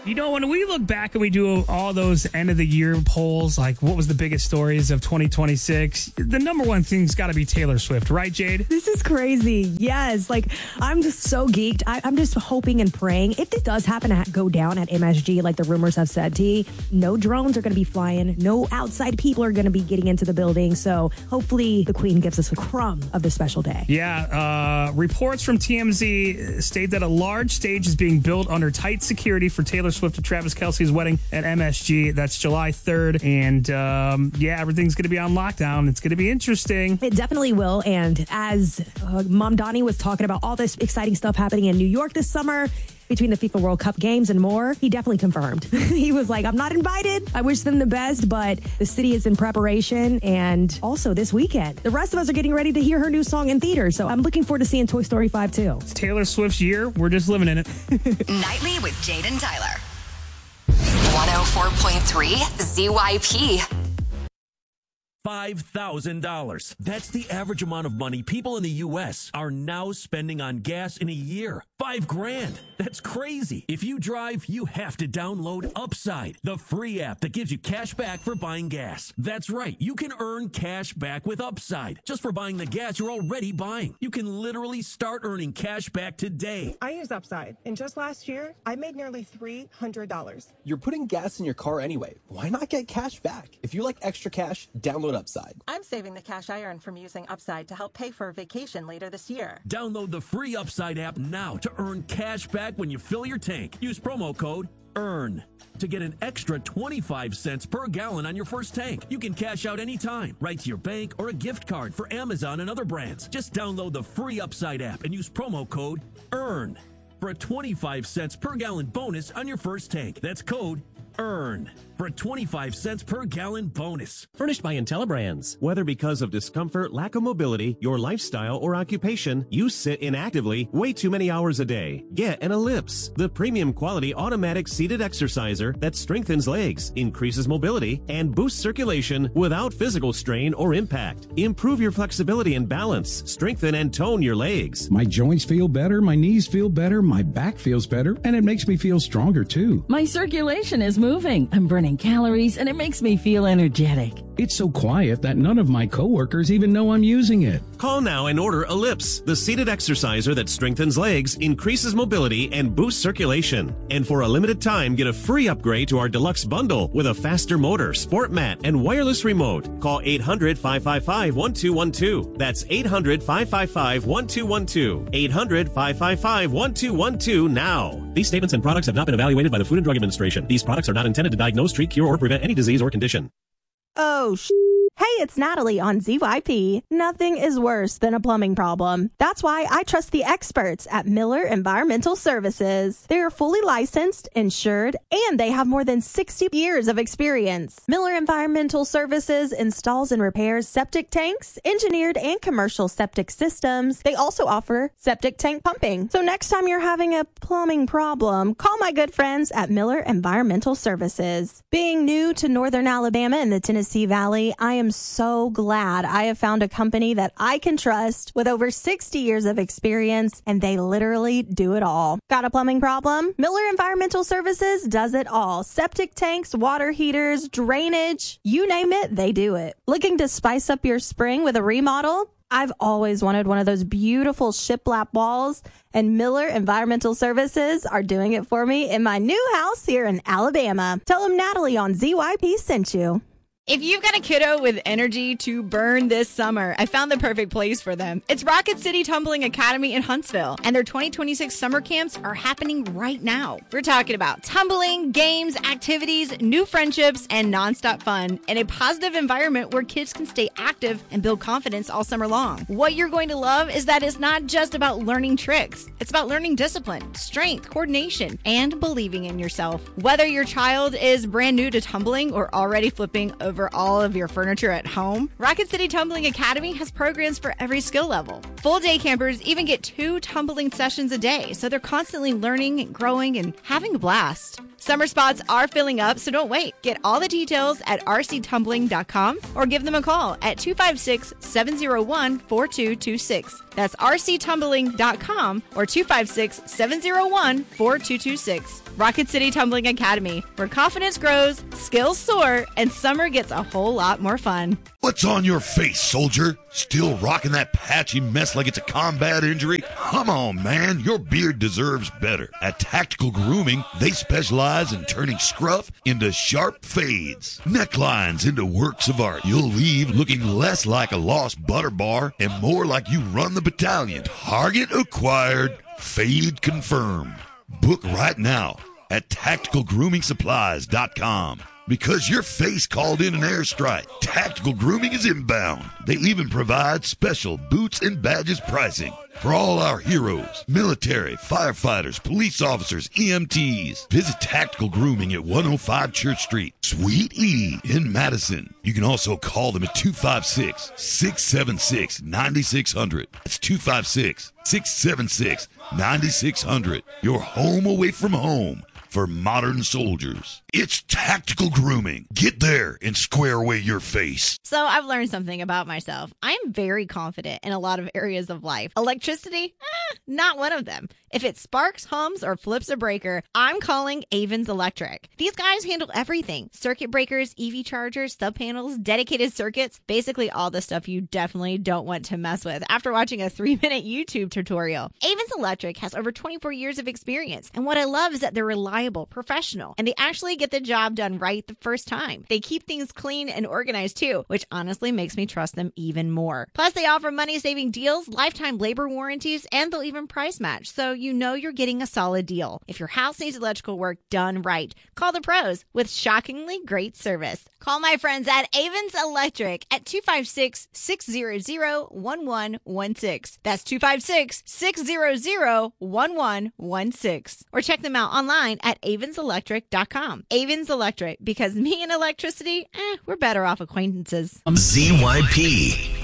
You know, when we look back and we do all those end of the year polls, like what was the biggest stories of 2026, the number one thing's got to be Taylor Swift, right, Jade? This is crazy. Yes. Like, I'm just so geeked. I'm just hoping and praying. If this does happen to go down at MSG, like the rumors have said, T, no drones are going to be flying. No outside people are going to be getting into the building. So hopefully the Queen gives us a crumb of this special day. Yeah. Reports from TMZ state that a large stage is being built under tight security for Taylor Swift and Travis Kelce's wedding at MSG. That's July 3rd. And everything's going to be on lockdown. It's going to be interesting. It definitely will. And as Mom Donnie was talking about all this exciting stuff happening in New York this summer, between the FIFA World Cup games and more, he definitely confirmed. He was like, I'm not invited. I wish them the best, but the city is in preparation. And also this weekend, the rest of us are getting ready to hear her new song in theaters. So I'm looking forward to seeing Toy Story 5 too. It's Taylor Swift's year. We're just living in it. Nightly with Jade and Tyler. 104.3 ZYP. $5,000. That's the average amount of money people in the U.S. are now spending on gas in a year. $5,000. That's crazy. If you drive, you have to download Upside, the free app that gives you cash back for buying gas. That's right. You can earn cash back with Upside just for buying the gas you're already buying. You can literally start earning cash back today. I use Upside, and just last year, I made nearly $300. You're putting gas in your car anyway. Why not get cash back? If you like extra cash, download Upside. I'm saving the cash I earn from using Upside to help pay for a vacation later this year. Download the free Upside app now to earn cash back when you fill your tank. Use promo code EARN to get an extra 25 cents per gallon on your first tank. You can cash out anytime, right to your bank or a gift card for Amazon and other brands. Just download the free Upside app and use promo code EARN for a 25 cents per gallon bonus on your first tank. That's code EARN for a 25 cents per gallon bonus. Furnished by IntelliBrands. Whether because of discomfort, lack of mobility, your lifestyle, or occupation, you sit inactively way too many hours a day. Get an Ellipse, the premium quality automatic seated exerciser that strengthens legs, increases mobility, and boosts circulation without physical strain or impact. Improve your flexibility and balance. Strengthen and tone your legs. My joints feel better, my knees feel better, my back feels better, and it makes me feel stronger too. My circulation is moving. I'm burning calories, and it makes me feel energetic. It's so quiet that none of my coworkers even know I'm using it. Call now and order Ellipse, the seated exerciser that strengthens legs, increases mobility, and boosts circulation. And for a limited time, get a free upgrade to our deluxe bundle with a faster motor, sport mat, and wireless remote. Call 800-555-1212. That's 800-555-1212. 800-555-1212 now. These statements and products have not been evaluated by the Food and Drug Administration. These products are not intended to diagnose, treat, cure, or prevent any disease or condition. Oh, Hey, it's Natalie on ZYP. Nothing is worse than a plumbing problem. That's why I trust the experts at Miller Environmental Services. They are fully licensed, insured, and they have more than 60 years of experience. Miller Environmental Services installs and repairs septic tanks, engineered and commercial septic systems. They also offer septic tank pumping. So next time you're having a plumbing problem, call my good friends at Miller Environmental Services. Being new to Northern Alabama and the Tennessee Valley, I am so glad I have found a company that I can trust with over 60 years of experience, and they literally do it all. Got a plumbing problem? Miller Environmental Services does it all. Septic tanks, water heaters, drainage, you name it, they do it. Looking to spice up your spring with a remodel? I've always wanted one of those beautiful shiplap walls, and Miller Environmental Services are doing it for me in my new house here in Alabama. Tell them Natalie on ZYP sent you. If you've got a kiddo with energy to burn this summer, I found the perfect place for them. It's Rocket City Tumbling Academy in Huntsville, and their 2026 summer camps are happening right now. We're talking about tumbling, games, activities, new friendships, and nonstop fun in a positive environment where kids can stay active and build confidence all summer long. What you're going to love is that it's not just about learning tricks. It's about learning discipline, strength, coordination, and believing in yourself. Whether your child is brand new to tumbling or already flipping over over all of your furniture at home? Rocket City Tumbling Academy has programs for every skill level. Full day campers even get 2 tumbling sessions a day, so they're constantly learning and growing and having a blast. Summer spots are filling up, so don't wait. Get all the details at rctumbling.com or give them a call at 256-701-4226. That's rctumbling.com or 256-701-4226. Rocket City Tumbling Academy, where confidence grows, skills soar, and summer gets a whole lot more fun. What's on your face, soldier? Still rocking that patchy mess like it's a combat injury? Come on, man. Your beard deserves better. At Tactical Grooming, they specialize in turning scruff into sharp fades, necklines into works of art. You'll leave looking less like a lost butter bar and more like you run the battalion. Target acquired, fade confirmed. Book right now at tacticalgrooming supplies.com. Because your face called in an airstrike, Tactical Grooming is inbound. They even provide special boots and badges pricing for all our heroes, military, firefighters, police officers, EMTs. Visit Tactical Grooming at 105 Church Street, Suite E in Madison. You can also call them at 256-676-9600. That's 256-676-9600. Your home away from home for modern soldiers. It's Tactical Grooming. Get there and square away your face. So I've learned something about myself. I am very confident in a lot of areas of life. Electricity? Not one of them. If it sparks, hums, or flips a breaker, I'm calling Avens Electric. These guys handle everything. Circuit breakers, EV chargers, sub panels, dedicated circuits, basically all the stuff you definitely don't want to mess with after watching a 3-minute YouTube tutorial. Avens Electric has over 24 years of experience, and what I love is that they're reliable, professional, and they actually get the job done right the first time. They keep things clean and organized too, which honestly makes me trust them even more. Plus, they offer money-saving deals, lifetime labor warranties, and they'll even price match, so you know you're getting a solid deal. If your house needs electrical work done right, call the pros with shockingly great service. Call my friends at Avens Electric at 256-600-1116. That's 256-600-1116. Or check them out online at avenselectric.com. Avens Electric, because me and electricity, we're better off acquaintances. ZYP.